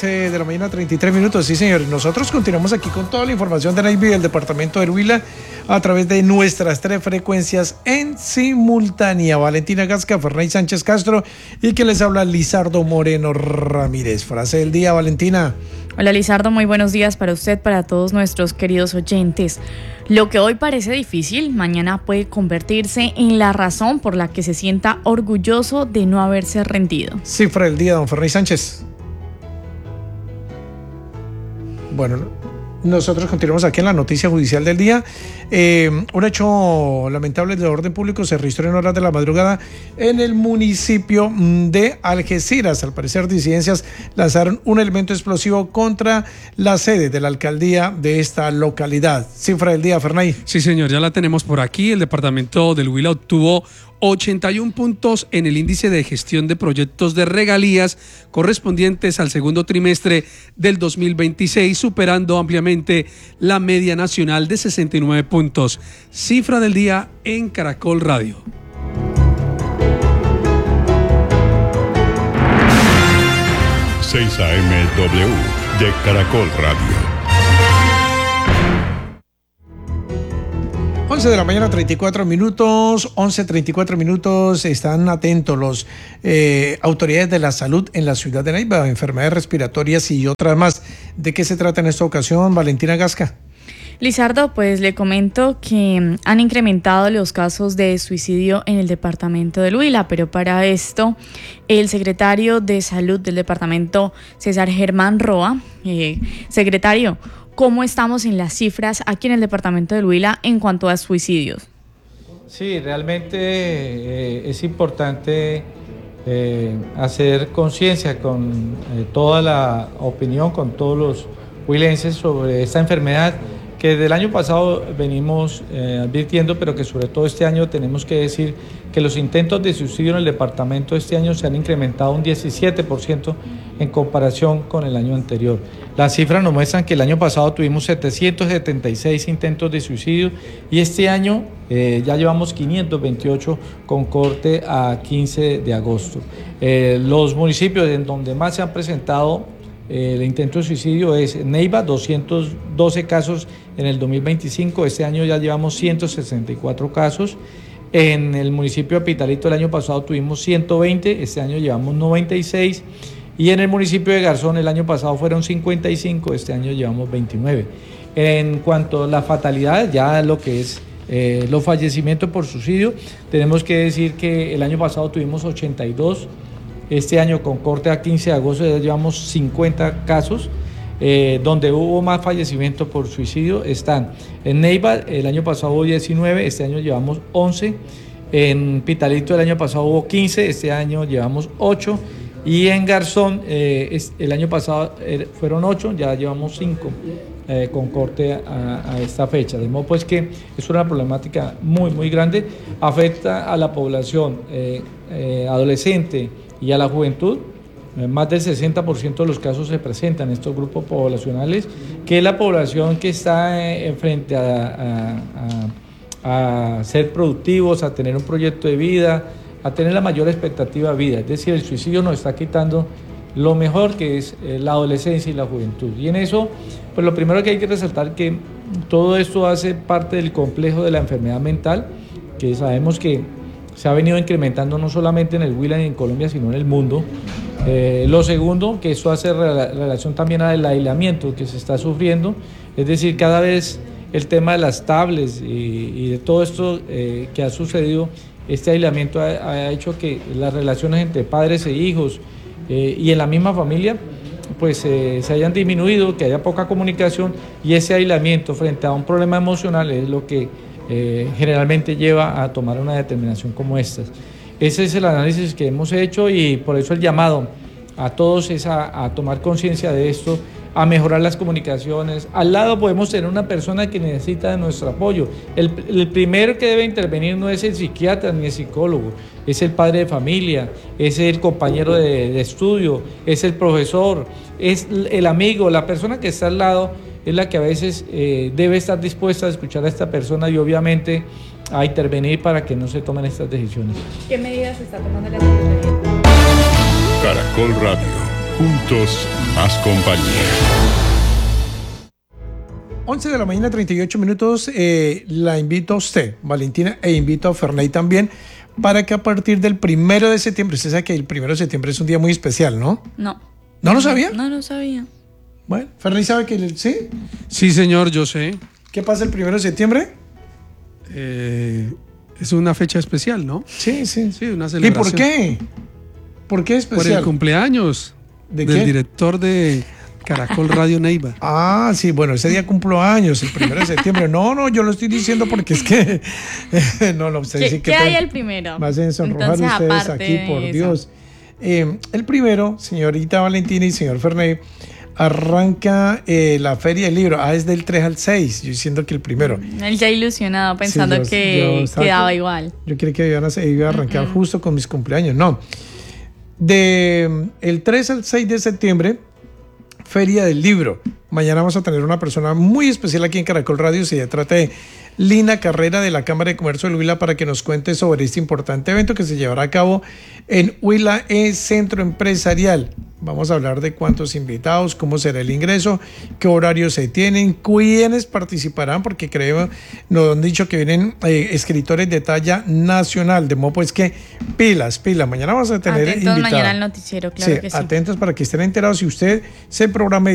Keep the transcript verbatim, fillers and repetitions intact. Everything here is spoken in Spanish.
once de la mañana, treinta y tres minutos. Sí, señores, nosotros continuamos aquí con toda la información de Neiva y del departamento de Huila a través de nuestras tres frecuencias en simultánea. Valentina Gasca, Ferney Sánchez Castro y que les habla Lizardo Moreno Ramírez. Frase del día, Valentina. Hola Lizardo, muy buenos días para usted, para todos nuestros queridos oyentes. Lo que hoy parece difícil, mañana puede convertirse en la razón por la que se sienta orgulloso de no haberse rendido. Cifra del día, don Ferney Sánchez. Bueno, nosotros continuamos aquí en la noticia judicial del día. Eh, un hecho lamentable de orden público se registró en horas de la madrugada en el municipio de Algeciras. Al parecer, disidencias lanzaron un elemento explosivo contra la sede de la alcaldía de esta localidad. Cifra del día, Fernay. Sí, señor, ya la tenemos por aquí. El departamento del Huila obtuvo ochenta y un puntos en el índice de gestión de proyectos de regalías correspondientes al segundo trimestre del dos mil veintiséis, superando ampliamente la media nacional de sesenta y nueve puntos. Cifra del día en Caracol Radio. seis A M W de Caracol Radio. once de la mañana, treinta y cuatro minutos, once, treinta y cuatro minutos, están atentos los eh, autoridades de la salud en la ciudad de Neiva, enfermedades respiratorias y otras más. ¿De qué se trata en esta ocasión, Valentina Gasca? Lizardo, pues le comento que han incrementado los casos de suicidio en el departamento del Huila, pero para esto el secretario de Salud del departamento, César Germán Roa, eh, secretario, ¿cómo estamos en las cifras aquí en el departamento del Huila en cuanto a suicidios? Sí, realmente eh, es importante eh, hacer conciencia con eh, toda la opinión, con todos los huilenses sobre esta enfermedad que desde el año pasado venimos eh, advirtiendo, pero que sobre todo este año tenemos que decir que los intentos de suicidio en el departamento este año se han incrementado un diecisiete por ciento en comparación con el año anterior. Las cifras nos muestran que el año pasado tuvimos setecientos setenta y seis intentos de suicidio y este año eh, ya llevamos quinientos veintiocho con corte a quince de agosto. Eh, los municipios en donde más se han presentado Eh, el intento de suicidio es Neiva, doscientos doce casos en el dos mil veinticinco, este año ya llevamos ciento sesenta y cuatro casos. En el municipio de Pitalito el año pasado tuvimos ciento veinte, este año llevamos noventa y seis. Y en el municipio de Garzón el año pasado fueron cincuenta y cinco, este año llevamos veintinueve. En cuanto a la fatalidad, ya lo que es eh, los fallecimientos por suicidio, tenemos que decir que el año pasado tuvimos ochenta y dos. Este año con corte a quince de agosto ya llevamos cincuenta casos, eh, donde hubo más fallecimientos por suicidio están en Neiva, el año pasado hubo diecinueve, este año llevamos once, en Pitalito el año pasado hubo quince, este año llevamos ocho, y en Garzón eh, es, el año pasado eh, fueron ocho, ya llevamos cinco eh, con corte a, a esta fecha. De modo pues que es una problemática muy muy grande, afecta a la población eh, eh, adolescente y a la juventud. Más del sesenta por ciento de los casos se presentan en estos grupos poblacionales, que es la población que está eh, frente a, a, a, a ser productivos, a tener un proyecto de vida, a tener la mayor expectativa de vida. Es decir, el suicidio nos está quitando lo mejor que es eh, la adolescencia y la juventud. Y en eso, pues lo primero que hay que resaltar que todo esto hace parte del complejo de la enfermedad mental, que sabemos que se ha venido incrementando no solamente en el Huila ni en Colombia, sino en el mundo. Eh, lo segundo, que esto hace re- relación también al aislamiento que se está sufriendo, es decir, cada vez el tema de las tablets y, y de todo esto eh, que ha sucedido, este aislamiento ha, ha hecho que las relaciones entre padres e hijos eh, y en la misma familia pues eh, se hayan disminuido, que haya poca comunicación, y ese aislamiento frente a un problema emocional es lo que Eh, generalmente lleva a tomar una determinación como esta. Ese es el análisis que hemos hecho y por eso el llamado a todos es a, a tomar conciencia de esto, a mejorar las comunicaciones. Al lado podemos tener una persona que necesita de nuestro apoyo. El, el primero que debe intervenir no es el psiquiatra ni el psicólogo, es el padre de familia, es el compañero de, de estudio, es el profesor, es el amigo, la persona que está al lado es la que a veces eh, debe estar dispuesta a escuchar a esta persona y obviamente a intervenir para que no se tomen estas decisiones. ¿Qué medidas está tomando la Secretaría? Caracol Radio. Juntos, más compañía. once de la mañana, treinta y ocho minutos. Eh, la invito a usted, Valentina, e invito a Ferney también, para que a partir del primero de septiembre, usted sabe que el primero de septiembre es un día muy especial, ¿no? No. ¿No lo sabía? No lo sabía. Bueno, Ferney sabe que el- sí. Sí, señor, yo sé. ¿Qué pasa el primero de septiembre? Eh, es una fecha especial, ¿no? Sí, sí. Sí, una ¿Y celebración. por qué? ¿Por qué Por el especial? cumpleaños ¿De del qué? director de Caracol Radio Neiva. Ah, sí, bueno, ese día cumplo años, el primero de septiembre. No, no, yo lo estoy diciendo porque es que no, no, ustedes ¿Qué, sí que ¿qué hay pueden- el primero? más en sonrojar Entonces, ustedes aparte aquí, por de eso. Dios. Eh, el primero, señorita Valentina y señor Ferney, arranca eh, la Feria del Libro. Ah, es del tres al seis. Yo diciendo que el primero. Él ya ilusionado pensando Sí, yo- que yo estaba- quedaba igual. Yo creí que iban a, iba a arrancar justo con mis cumpleaños. No. De mm, el tres al seis de septiembre, Feria del Libro. Mañana vamos a tener una persona muy especial aquí en Caracol Radio. Se trata de Lina Carrera de la Cámara de Comercio del Huila para que nos cuente sobre este importante evento que se llevará a cabo en Huila E Centro Empresarial. Vamos a hablar de cuántos invitados, cómo será el ingreso, qué horarios se tienen, quiénes participarán, porque creo, nos han dicho que vienen eh, escritores de talla nacional, de modo pues que pilas, pilas. Mañana vamos a tener Atentos invitados. mañana al noticiero, claro Sí, que sí. atentos para que estén enterados. Si usted se programa